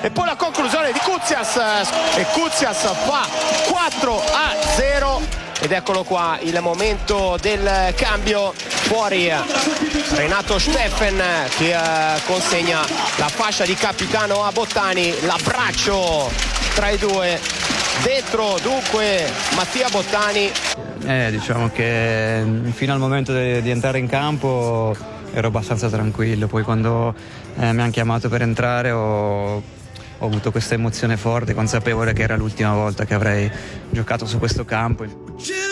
e poi la conclusione di Koutsias e Koutsias fa 4-0 ed eccolo qua il momento del cambio. Fuori Renato Steffen che consegna la fascia di capitano a Bottani, l'abbraccio tra i due, dentro dunque Mattia Bottani. Diciamo che fino al momento di entrare in campo ero abbastanza tranquillo, poi quando mi hanno chiamato per entrare ho avuto questa emozione forte, consapevole che era l'ultima volta che avrei giocato su questo campo.